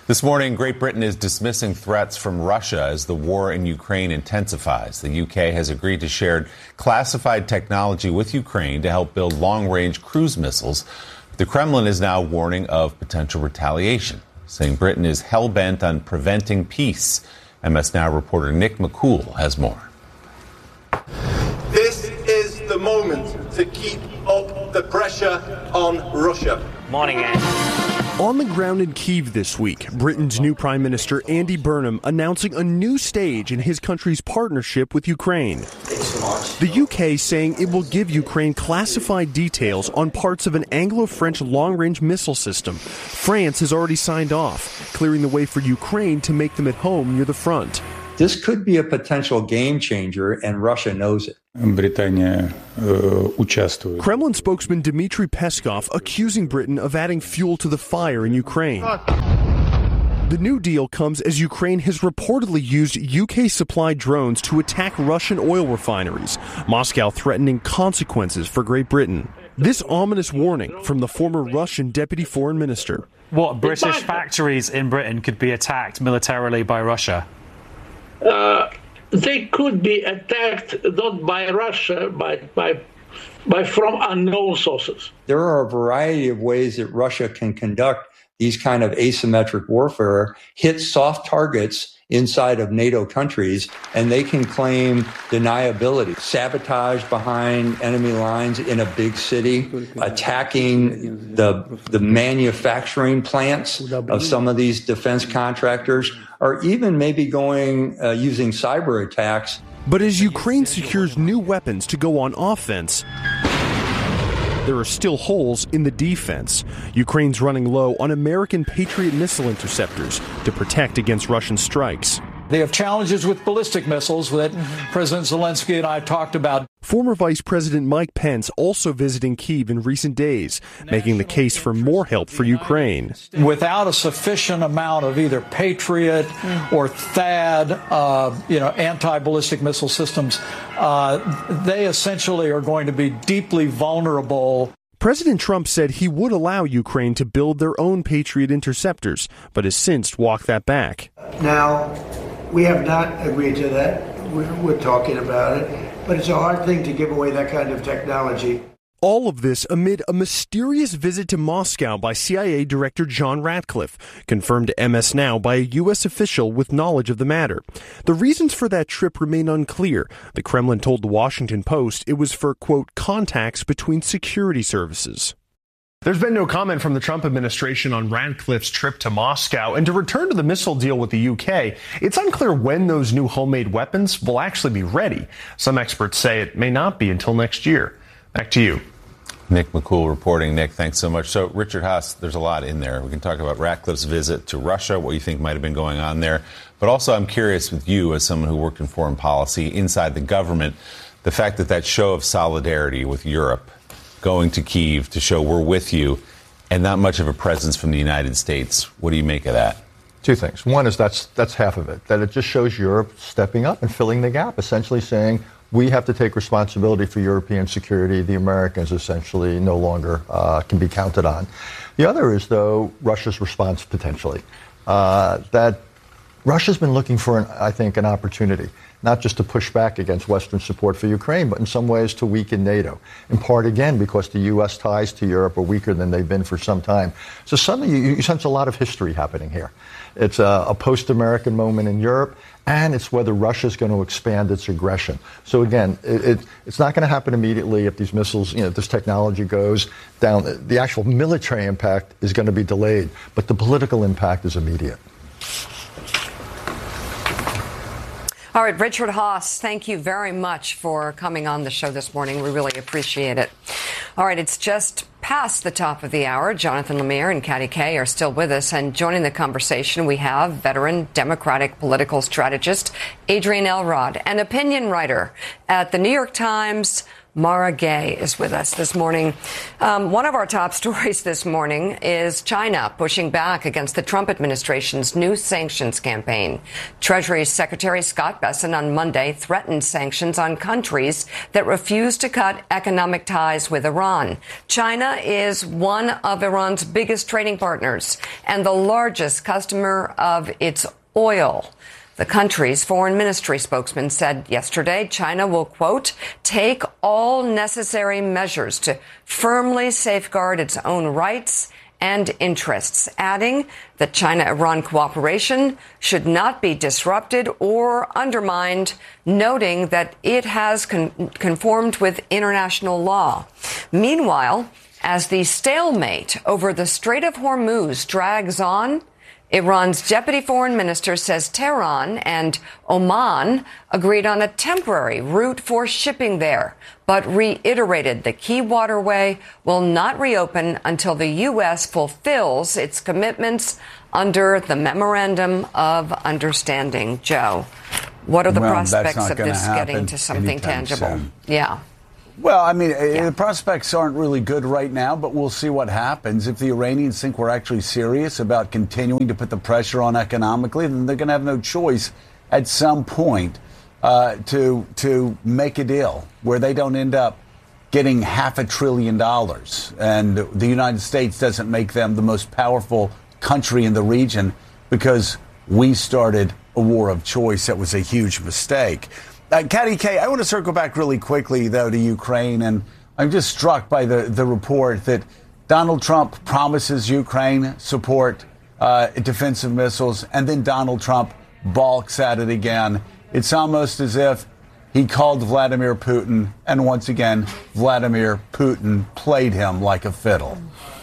This morning, Great Britain is dismissing threats from Russia as the war in Ukraine intensifies. The UK has agreed to share classified technology with Ukraine to help build long-range cruise missiles. The Kremlin is now warning of potential retaliation, saying Britain is hell-bent on preventing peace. MS Now reporter Nick McCool has more. This is the moment to keep up the pressure on Russia. Morning, Andy. On the ground in Kyiv this week, Britain's new Prime Minister Andy Burnham announcing a new stage in his country's partnership with Ukraine. The UK saying it will give Ukraine classified details on parts of an Anglo-French long-range missile system. France has already signed off, clearing the way for Ukraine to make them at home near the front. This could be a potential game changer, and Russia knows it. Kremlin spokesman Dmitry Peskov accusing Britain of adding fuel to the fire in Ukraine. The new deal comes as Ukraine has reportedly used UK-supplied drones to attack Russian oil refineries, Moscow threatening consequences for Great Britain. This ominous warning from the former Russian deputy foreign minister. What, British factories in Britain could be attacked militarily by Russia? They could be attacked not by Russia, but by from unknown sources. There are a variety of ways that Russia can conduct these kind of asymmetric warfare, hit soft targets inside of NATO countries, and they can claim deniability, sabotage behind enemy lines in a big city, attacking the manufacturing plants of some of these defense contractors, or even maybe going using cyber attacks. But as Ukraine secures new weapons to go on offense, there are still holes in the defense. Ukraine's running low on American Patriot missile interceptors to protect against Russian strikes. They have challenges with ballistic missiles that President Zelensky and I talked about. Former Vice President Mike Pence also visiting Kyiv in recent days, making the case for more help for Ukraine. Without a sufficient amount of either Patriot or THAAD, anti-ballistic missile systems, they essentially are going to be deeply vulnerable. President Trump said he would allow Ukraine to build their own Patriot interceptors, but has since walked that back. Now, we have not agreed to that. We're talking about it, but it's a hard thing to give away that kind of technology. All of this amid a mysterious visit to Moscow by CIA Director John Ratcliffe, confirmed to MS Now by a U.S. official with knowledge of the matter. The reasons for that trip remain unclear. The Kremlin told the Washington Post it was for, quote, contacts between security services. There's been no comment from the Trump administration on Ratcliffe's trip to Moscow. And to return to the missile deal with the UK, it's unclear when those new homemade weapons will actually be ready. Some experts say it may not be until next year. Back to you. Nick McCool reporting. Nick, thanks so much. So, Richard Haass, there's a lot in there. We can talk about Ratcliffe's visit to Russia, what you think might have been going on there. But also, I'm curious with you, as someone who worked in foreign policy inside the government, the fact that show of solidarity with Europe, going to Kyiv to show we're with you, and not much of a presence from the United States. What do you make of that? Two things. One is that's half of it, that it just shows Europe stepping up and filling the gap, essentially saying we have to take responsibility for European security. The Americans essentially no longer can be counted on. The other is, though, Russia's response potentially. That Russia's been looking for, I think, an opportunity, not just to push back against Western support for Ukraine, but in some ways to weaken NATO. In part, again, because the U.S. ties to Europe are weaker than they've been for some time. So suddenly you sense a lot of history happening here. It's a post-American moment in Europe, and it's whether Russia's going to expand its aggression. So again, it's not going to happen immediately if these missiles, this technology goes down. The actual military impact is going to be delayed, but the political impact is immediate. All right, Richard Haass, thank you very much for coming on the show this morning. We really appreciate it. All right, it's just past the top of the hour. Jonathan Lemire and Katty Kay are still with us, and joining the conversation we have veteran Democratic political strategist Adrian Elrod, an opinion writer at the New York Times, Mara Gay is with us this morning. One of our top stories this morning is China pushing back against the Trump administration's new sanctions campaign. Treasury Secretary Scott Bessent on Monday threatened sanctions on countries that refuse to cut economic ties with Iran. China is one of Iran's biggest trading partners and the largest customer of its oil. The country's foreign ministry spokesman said yesterday China will, quote, take all necessary measures to firmly safeguard its own rights and interests, adding that China-Iran cooperation should not be disrupted or undermined, noting that it has conformed with international law. Meanwhile, as the stalemate over the Strait of Hormuz drags on, Iran's deputy foreign minister says Tehran and Oman agreed on a temporary route for shipping there, but reiterated the key waterway will not reopen until the U.S. fulfills its commitments under the Memorandum of Understanding. Joe, what are the prospects of this getting to something tangible? Soon. Yeah. Well, I mean, the prospects aren't really good right now, but we'll see what happens. If the Iranians think we're actually serious about continuing to put the pressure on economically, then they're going to have no choice at some point to make a deal where they don't end up getting $500 billion. And the United States doesn't make them the most powerful country in the region because we started a war of choice that was a huge mistake. Katty K, I want to circle back really quickly, though, to Ukraine. And I'm just struck by the report that Donald Trump promises Ukraine support defensive missiles, and then Donald Trump balks at it again. It's almost as if he called Vladimir Putin, and once again, Vladimir Putin played him like a fiddle.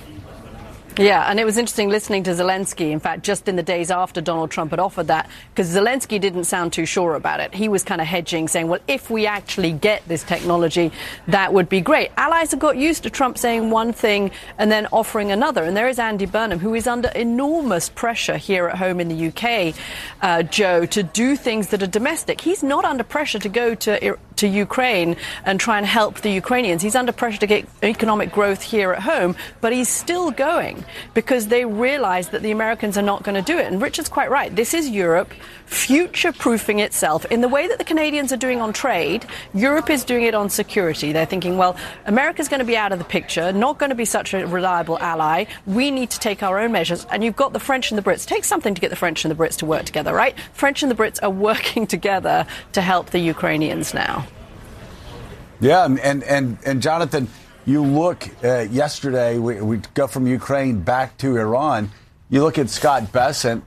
Yeah, and it was interesting listening to Zelensky, in fact, just in the days after Donald Trump had offered that, because Zelensky didn't sound too sure about it. He was kind of hedging, saying, well, if we actually get this technology, that would be great. Allies have got used to Trump saying one thing and then offering another. And there is Andy Burnham, who is under enormous pressure here at home in the UK, Joe, to do things that are domestic. He's not under pressure to go to Ukraine and try and help the Ukrainians. He's under pressure to get economic growth here at home, but he's still going because they realize that the Americans are not going to do it. And Richard's quite right. This is Europe future-proofing itself in the way that the Canadians are doing on trade. Europe is doing it on security. They're thinking, well, America's going to be out of the picture, not going to be such a reliable ally. We need to take our own measures. And you've got the French and the Brits. It takes something to get the French and the Brits to work together, right? French and the Brits are working together to help the Ukrainians now. Yeah, and Jonathan, you look yesterday, we go from Ukraine back to Iran. You look at Scott Bessent,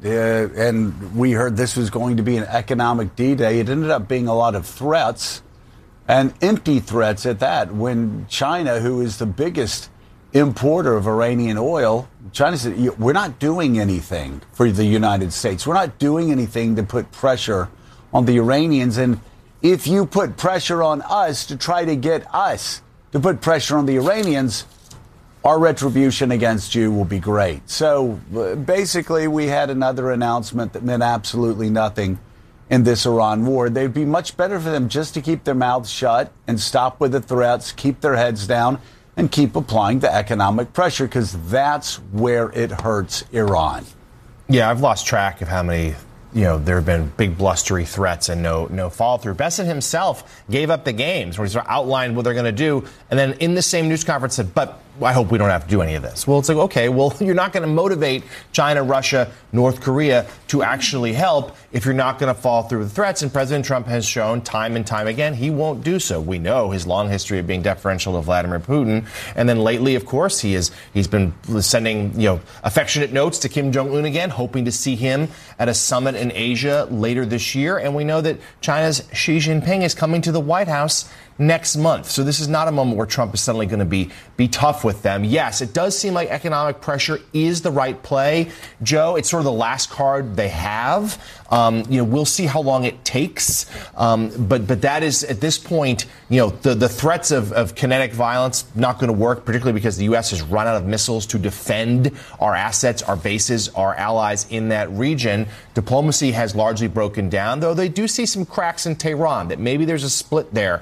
and we heard this was going to be an economic D-Day. It ended up being a lot of threats, and empty threats at that, when China, who is the biggest importer of Iranian oil, China said, we're not doing anything for the United States. We're not doing anything to put pressure on the Iranians. And if you put pressure on us to try to get us to put pressure on the Iranians, our retribution against you will be great. So basically, we had another announcement that meant absolutely nothing in this Iran war. They'd be much better for them just to keep their mouths shut and stop with the threats, keep their heads down, and keep applying the economic pressure, because that's where it hurts Iran. Yeah, I've lost track of how many, there have been big blustery threats and no follow-through. Bessent himself gave up the games where he sort of outlined what they're going to do, and then in the same news conference said, but I hope we don't have to do any of this. Well, it's like, okay, well, you're not going to motivate China, Russia, North Korea to actually help if you're not going to follow through with threats. And President Trump has shown time and time again he won't do so. We know his long history of being deferential to Vladimir Putin. And then lately, of course, he's been sending, affectionate notes to Kim Jong-un again, hoping to see him at a summit in Asia later this year. And we know that China's Xi Jinping is coming to the White House next month. So this is not a moment where Trump is suddenly going to be tough with them. Yes, it does seem like economic pressure is the right play. Joe, it's sort of the last card they have. We'll see how long it takes. But that is, at this point, the threats of kinetic violence not going to work, particularly because the U.S. has run out of missiles to defend our assets, our bases, our allies in that region. Diplomacy has largely broken down, though they do see some cracks in Tehran, that maybe there's a split there where they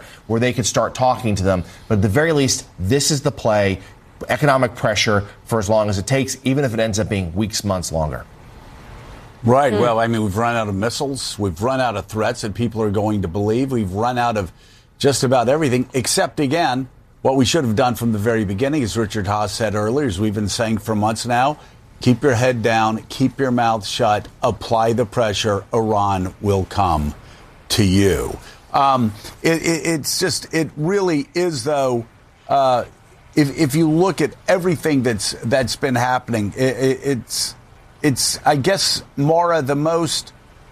they could start talking to them. But at the very least, this is the play, economic pressure for as long as it takes, even if it ends up being weeks, months longer. Right. Well, I mean, we've run out of missiles. We've run out of threats that people are going to believe. We've run out of just about everything, except, again, what we should have done from the very beginning, as Richard Haass said earlier, as we've been saying for months now, keep your head down, keep your mouth shut, apply the pressure. Iran will come to you. It really is, though, if you look at everything that's been happening, it's, I guess, Mara, the most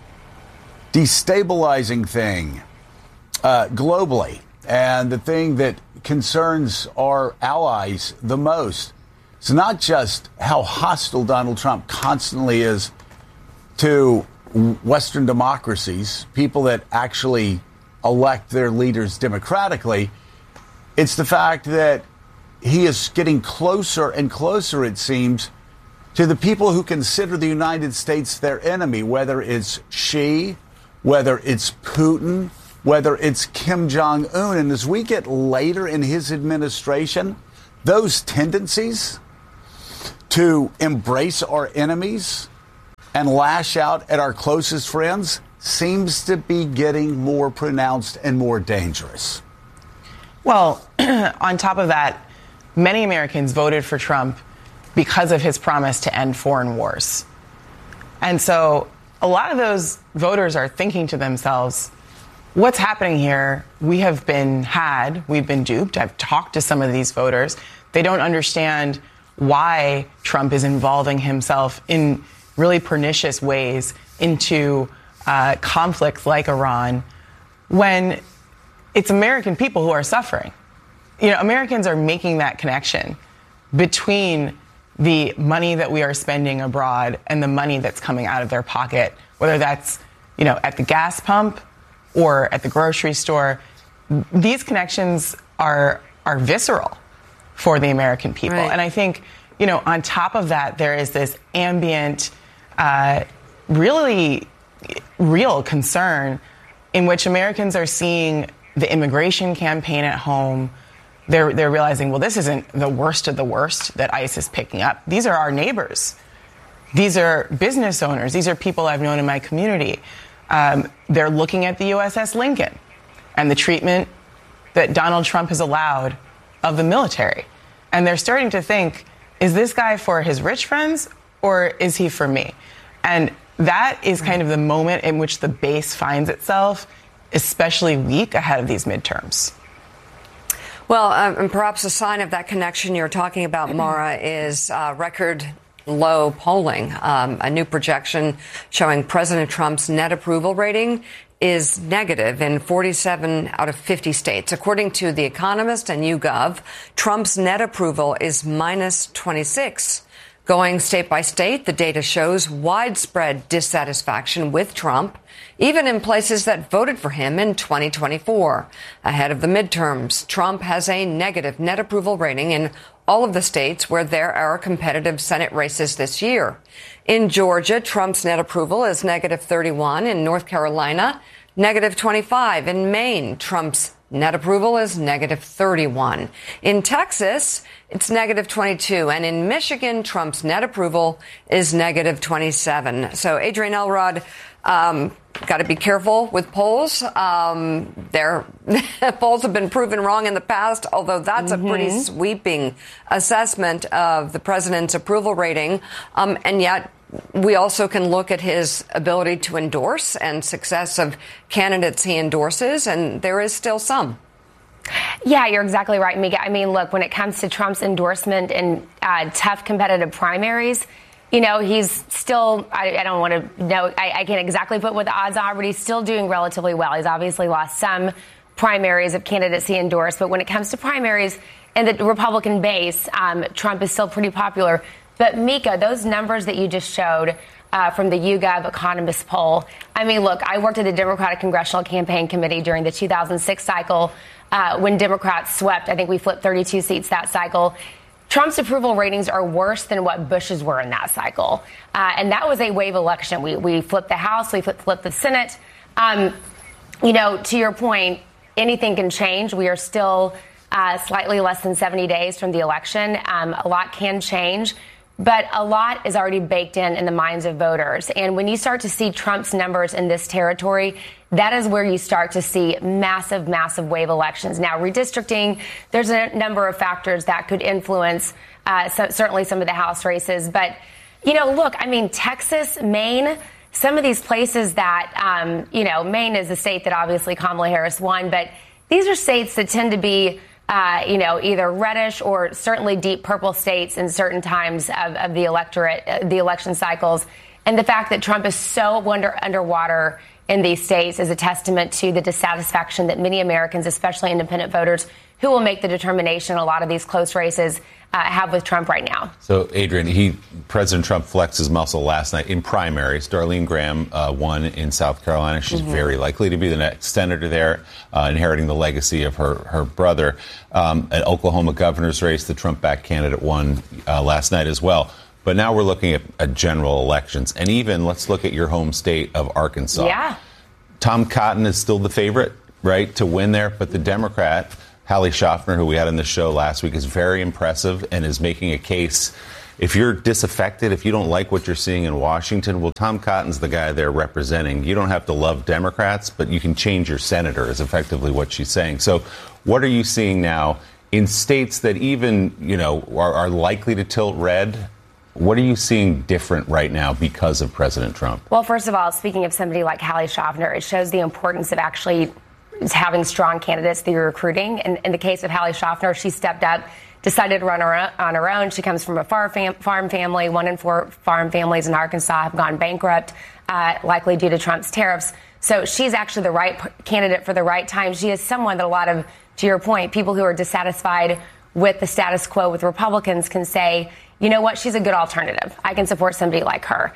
destabilizing thing globally, and the thing that concerns our allies the most. It's not just how hostile Donald Trump constantly is to Western democracies, people that actually elect their leaders democratically. It's the fact that he is getting closer and closer, it seems, to the people who consider the United States their enemy, whether it's Xi, whether it's Putin, whether it's Kim Jong-un. And as we get later in his administration, those tendencies to embrace our enemies and lash out at our closest friends seems to be getting more pronounced and more dangerous. Well, on top of that, many Americans voted for Trump because of his promise to end foreign wars. And so a lot of those voters are thinking to themselves, what's happening here? We've been duped. I've talked to some of these voters. They don't understand why Trump is involving himself in really pernicious ways into conflicts like Iran when it's American people who are suffering. You know, Americans are making that connection between the money that we are spending abroad and the money that's coming out of their pocket, whether that's, you know, at the gas pump or at the grocery store. These connections are visceral for the American people. Right. And I think, you know, on top of that, there is this ambient, really real concern in which Americans are seeing the immigration campaign at home. They're realizing, well, this isn't the worst of the worst that ICE is picking up. These are our neighbors. These are business owners. These are people I've known in my community. They're looking at the USS Lincoln and the treatment that Donald Trump has allowed of the military. And they're starting to think, is this guy for his rich friends or is he for me? And that is kind of the moment in which the base finds itself, especially weak ahead of these midterms. Well, and perhaps a sign of that connection you're talking about, Mara, is record low polling. A new projection showing President Trump's net approval rating is negative in 47 out of 50 states. According to The Economist and YouGov, Trump's net approval is minus 26. Going state by state, the data shows widespread dissatisfaction with Trump, even in places that voted for him in 2024. Ahead of the midterms, Trump has a negative net approval rating in all of the states where there are competitive Senate races this year. In Georgia, Trump's net approval is negative 31. In North Carolina, negative 25. In Maine, Trump's net approval is negative 31. In Texas, it's negative 22. And in Michigan, Trump's net approval is negative 27. So, Adrienne Elrod, got to be careful with polls. Their polls have been proven wrong in the past, although that's a pretty sweeping assessment of the president's approval rating. And yet we also can look at his ability to endorse and success of candidates he endorses, and there is still some. Yeah, you're exactly right, Mika. I mean, look, when it comes to Trump's endorsement in tough competitive primaries, you know, he's still, I don't want to know, I can't exactly put what the odds are, but he's still doing relatively well. He's obviously lost some primaries of candidates he endorsed, but when it comes to primaries in the Republican base, Trump is still pretty popular. But Mika, those numbers that you just showed from the YouGov Economist poll, I mean, look, I worked at the Democratic Congressional Campaign Committee during the 2006 cycle when Democrats swept. I think we flipped 32 seats that cycle. Trump's approval ratings are worse than what Bush's were in that cycle. And that was a wave election. We flipped the House, we flipped the Senate. You know, to your point, anything can change. We are still slightly less than 70 days from the election. A lot can change, but a lot is already baked in the minds of voters. And when you start to see Trump's numbers in this territory, that is where you start to see massive, massive wave elections. Now, redistricting, there's a number of factors that could influence certainly some of the House races. But, look, Texas, Maine, some of these places that, Maine is a state that obviously Kamala Harris won, but these are states that tend to be either reddish or certainly deep purple states in certain times of the electorate, the election cycles. And the fact that Trump is so underwater in these states is a testament to the dissatisfaction that many Americans, especially independent voters, who will make the determination a lot of these close races have with Trump right now. So, Adrian, President Trump flexed his muscle last night in primaries. Darlene Graham won in South Carolina. She's very likely to be the next senator there, inheriting the legacy of her brother. An Oklahoma governor's race, the Trump-backed candidate won last night as well. But now we're looking at general elections. And even, let's look at your home state of Arkansas. Yeah. Tom Cotton is still the favorite, right, to win there. But the Democrat, Hallie Schaffner, who we had on the show last week, is very impressive and is making a case. If you're disaffected, if you don't like what you're seeing in Washington, well, Tom Cotton's the guy they're representing. You don't have to love Democrats, but you can change your senator, is effectively what she's saying. So what are you seeing now in states that even, are likely to tilt red? What are you seeing different right now because of President Trump? Well, first of all, speaking of somebody like Hallie Schaffner, it shows the importance of actually having strong candidates through recruiting. And in the case of Hallie Schaffner, she stepped up, decided to run on her own. She comes from a farm family. 1 in 4 farm families in Arkansas have gone bankrupt, likely due to Trump's tariffs. So she's actually the right candidate for the right time. She is someone that a lot of, to your point, people who are dissatisfied with the status quo with Republicans can say, you know what, she's a good alternative. I can support somebody like her.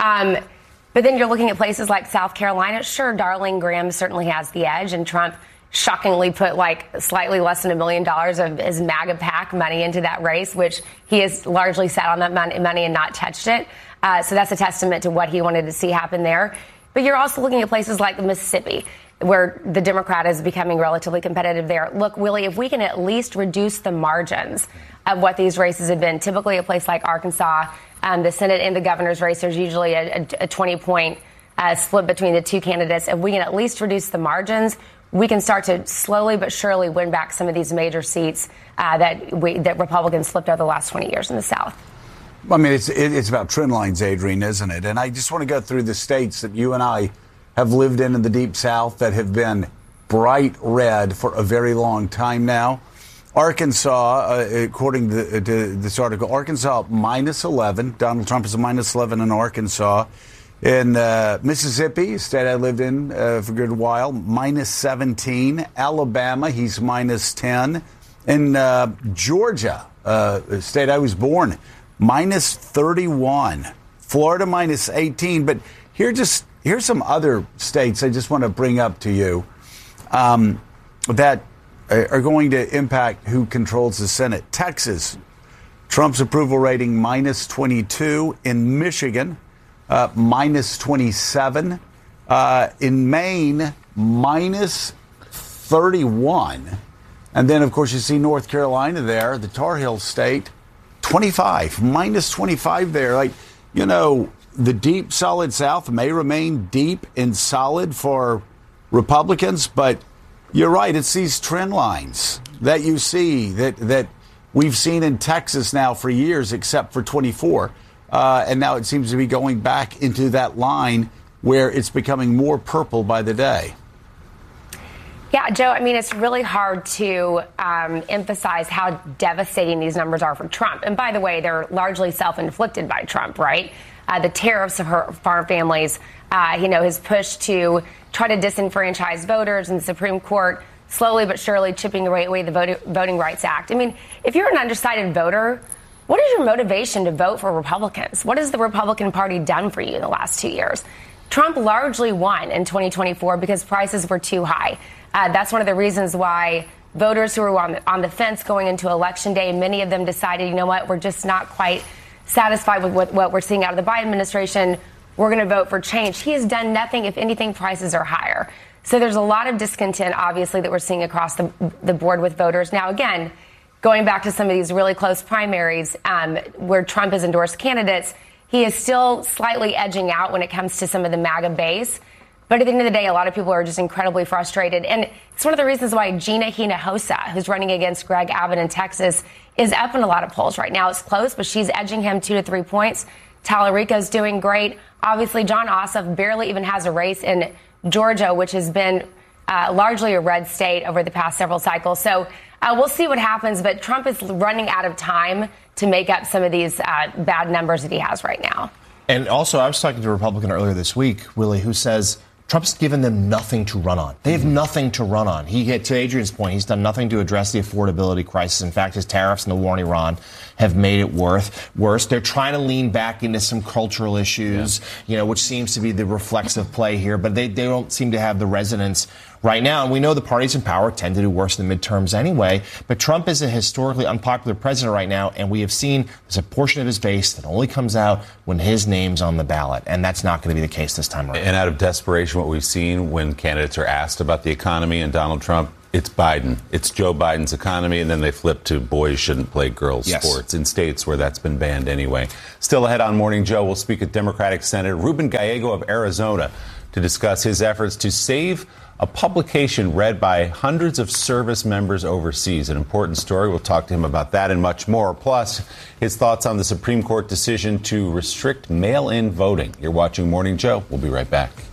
But then you're looking at places like South Carolina. Sure, Darlene Graham certainly has the edge, and Trump shockingly put slightly less than $1 million of his MAGA PAC money into that race, which he has largely sat on that money and not touched it. So that's a testament to what he wanted to see happen there. But you're also looking at places like Mississippi, where the Democrat is becoming relatively competitive there. Look, Willie, if we can at least reduce the margins of what these races have been, typically a place like Arkansas, the Senate and the governor's race, there's usually a 20-point split between the two candidates. If we can at least reduce the margins, we can start to slowly but surely win back some of these major seats that Republicans slipped over the last 20 years in the South. I mean, it's about trend lines, Adrian, isn't it? And I just want to go through the states that you and I have lived in the Deep South that have been bright red for a very long time now. Arkansas, according to this article, Arkansas -11. Donald Trump is a -11 in Arkansas. In Mississippi, state I lived in for a good while, -17. Alabama, he's -10. In Georgia, state I was born, -31. Florida, -18. But here's some other states I just want to bring up to you that are going to impact who controls the Senate. Texas, Trump's approval rating -22. In Michigan, -27. In Maine, -31. And then, of course, you see North Carolina there, the Tar Heel state, 25, -25 there. The deep, solid South may remain deep and solid for Republicans, but you're right. It's these trend lines that you see that we've seen in Texas now for years, except for 24. And now it seems to be going back into that line where it's becoming more purple by the day. Yeah, Joe, it's really hard to emphasize how devastating these numbers are for Trump. And by the way, they're largely self-inflicted by Trump, right? The tariffs of her farm families, his push to try to disenfranchise voters in the Supreme Court, slowly but surely chipping away the Voting Rights Act. If you're an undecided voter, what is your motivation to vote for Republicans? What has the Republican Party done for you in the last 2 years? Trump largely won in 2024 because prices were too high. That's one of the reasons why voters who were on the fence going into Election Day, many of them decided, you know what, we're just not quite satisfied with what we're seeing out of the Biden administration. We're going to vote for change. He has done nothing. If anything, prices are higher. So there's a lot of discontent, obviously, that we're seeing across the board with voters. Now, again, going back to some of these really close primaries where Trump has endorsed candidates, he is still slightly edging out when it comes to some of the MAGA base. But at the end of the day, a lot of people are just incredibly frustrated. And it's one of the reasons why Gina Hinojosa, who's running against Greg Abbott in Texas, is up in a lot of polls right now. It's close, but she's edging him 2 to 3 points. Tallarico's doing great. Obviously, Jon Ossoff barely even has a race in Georgia, which has been largely a red state over the past several cycles. So we'll see what happens. But Trump is running out of time to make up some of these bad numbers that he has right now. And also, I was talking to a Republican earlier this week, Willie, who says Trump's given them nothing to run on. They have nothing to run on. To Adrian's point, he's done nothing to address the affordability crisis. In fact, his tariffs and the war in Iran have made it worse. They're trying to lean back into some cultural issues, which seems to be the reflexive play here, but they don't seem to have the resonance right now. And we know the parties in power tend to do worse in the midterms anyway. But Trump is a historically unpopular president right now, and we have seen there's a portion of his base that only comes out when his name's on the ballot. And that's not going to be the case this time around. And out of desperation, what we've seen when candidates are asked about the economy and Donald Trump, it's Biden. It's Joe Biden's economy, and then they flip to boys shouldn't play girls sports in states where that's been banned anyway. Still ahead on Morning Joe, we'll speak with Democratic Senator Ruben Gallego of Arizona to discuss his efforts to save a publication read by hundreds of service members overseas. An important story. We'll talk to him about that and much more. Plus, his thoughts on the Supreme Court decision to restrict mail-in voting. You're watching Morning Joe. We'll be right back.